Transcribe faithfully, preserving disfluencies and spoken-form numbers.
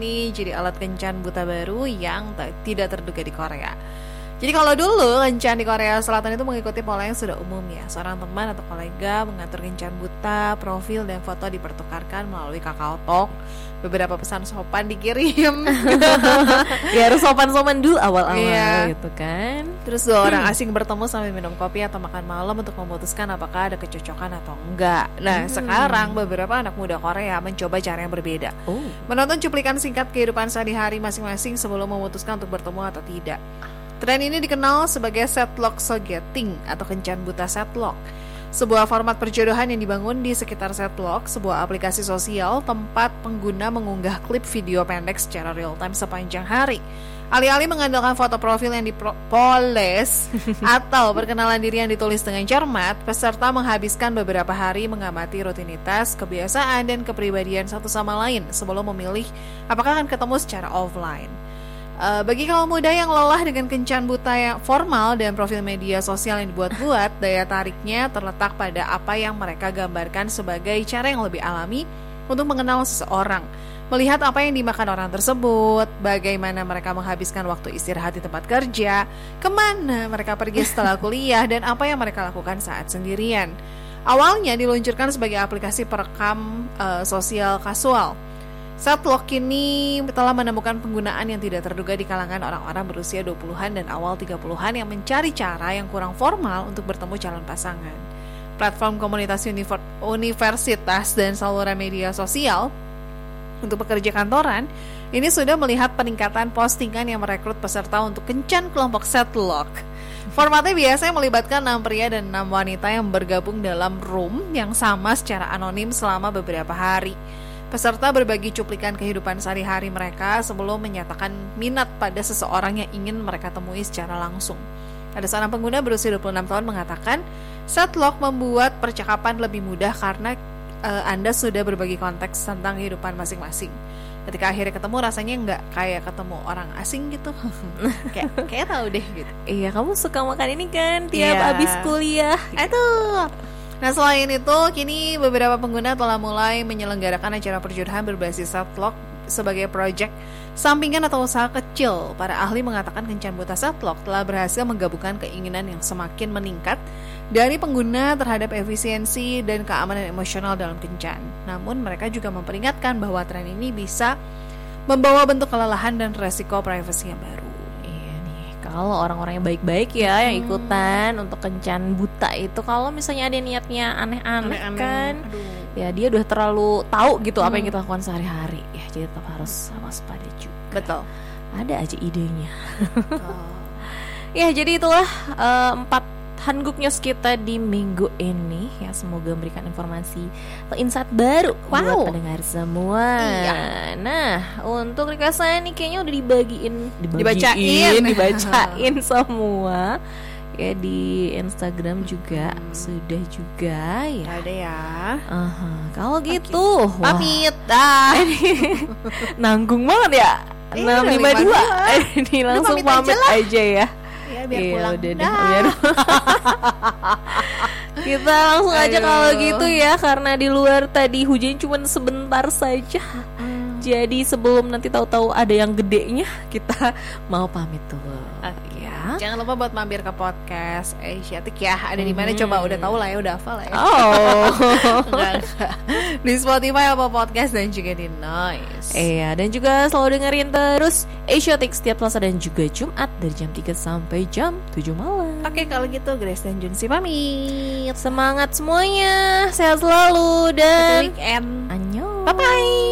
ini jadi alat kencan buta baru yang t- tidak terduga di Korea. Jadi kalau dulu kencan di Korea Selatan itu mengikuti pola yang sudah umum ya. Seorang teman atau kolega mengatur kencan buta, profil dan foto dipertukarkan melalui KakaoTalk. Beberapa pesan sopan dikirim. Ya harus sopan-sopan dulu awal-awal Iya. gitu kan. Terus dua orang asing bertemu sambil minum kopi atau makan malam untuk memutuskan apakah ada kecocokan atau enggak. Nah, Hmm. sekarang beberapa anak muda Korea mencoba cara yang berbeda. Oh. Menonton cuplikan singkat kehidupan sehari-hari masing-masing sebelum memutuskan untuk bertemu atau tidak. Tren ini dikenal sebagai setlock sogeting atau kencan buta setlock. Sebuah format perjodohan yang dibangun di sekitar setlock, sebuah aplikasi sosial tempat pengguna mengunggah klip video pendek secara real time sepanjang hari. Alih-alih mengandalkan foto profil yang dipoles atau perkenalan diri yang ditulis dengan cermat, peserta menghabiskan beberapa hari mengamati rutinitas, kebiasaan, dan kepribadian satu sama lain sebelum memilih apakah akan ketemu secara offline. Uh, bagi kaum muda yang lelah dengan kencan buta yang formal dan profil media sosial yang dibuat-buat, daya tariknya terletak pada apa yang mereka gambarkan sebagai cara yang lebih alami untuk mengenal seseorang, melihat apa yang dimakan orang tersebut, bagaimana mereka menghabiskan waktu istirahat di tempat kerja, kemana mereka pergi setelah kuliah, dan apa yang mereka lakukan saat sendirian. Awalnya diluncurkan sebagai aplikasi perekam uh, sosial kasual. Setlock kini telah menemukan penggunaan yang tidak terduga di kalangan orang-orang berusia dua puluhan dan awal tiga puluhan yang mencari cara yang kurang formal untuk bertemu calon pasangan. Platform komunitas univer- universitas dan saluran media sosial untuk pekerja kantoran ini sudah melihat peningkatan postingan yang merekrut peserta untuk kencan kelompok setlock. Formatnya biasanya melibatkan enam pria dan enam wanita yang bergabung dalam room yang sama secara anonim selama beberapa hari. Peserta berbagi cuplikan kehidupan sehari-hari mereka sebelum menyatakan minat pada seseorang yang ingin mereka temui secara langsung. Ada seorang pengguna berusia dua puluh enam tahun mengatakan, setlock membuat percakapan lebih mudah karena uh, Anda sudah berbagi konteks tentang kehidupan masing-masing. Ketika akhirnya ketemu rasanya nggak kayak ketemu orang asing gitu. kayak kayak tahu deh gitu. Iya, kamu suka makan ini kan tiap Iya. abis kuliah. Aduh. Nah, selain itu, kini beberapa pengguna telah mulai menyelenggarakan acara perjodohan berbasis setlock sebagai proyek sampingan atau usaha kecil. Para ahli mengatakan kencan buta setlock telah berhasil menggabungkan keinginan yang semakin meningkat dari pengguna terhadap efisiensi dan keamanan emosional dalam kencan. Namun, mereka juga memperingatkan bahwa tren ini bisa membawa bentuk kelelahan dan resiko privasi yang baru. Kalau orang-orang yang baik-baik ya yang ikutan untuk kencan buta itu, kalau misalnya ada niatnya aneh-aneh, Aneh-aneh. kan Aduh. ya dia udah terlalu tahu gitu Hmm. apa yang kita lakukan sehari-hari ya, jadi tetap harus waspada juga. Betul. Ada aja idenya. Oh. Ya, jadi itulah uh, empat Hanguk News kita di minggu ini ya, semoga memberikan informasi atau insight baru Wow. buat pendengar semua. Iya. Nah, untuk request saya nih kayaknya udah dibagiin, Dibacain. dibacain semua ya di Instagram juga Hmm. sudah juga ya. Ada ya. Aha, kalau gitu, wah, Pamit dah. nanggung banget ya. Iya, enam lima dua ini langsung pamit aja pamit lah. aja ya. Ya biar Iya, pulang. udah deh, Dah. biar. Kita langsung aja Aduh. kalau gitu ya, karena di luar tadi hujan cuma sebentar saja. Hmm. Jadi sebelum nanti tahu-tahu ada yang gedenya, kita mau pamit dulu. Oke. Ya. Jangan lupa buat mampir ke podcast Asiatic ya. Ada di mana Mhm. coba, udah tahu lah ya, udah hafal lah ya. Oh. Enggak, enggak. Di Spotify, Apple Podcast, dan juga di Noise. Iya, dan juga selalu dengerin terus Asiatic setiap Selasa dan juga Jumat dari jam tiga sampai jam tujuh malam. Oke, kalau gitu Grace dan Junsi pamit. Semangat semuanya, sehat selalu dan Happy weekend. annyeong. Bye bye.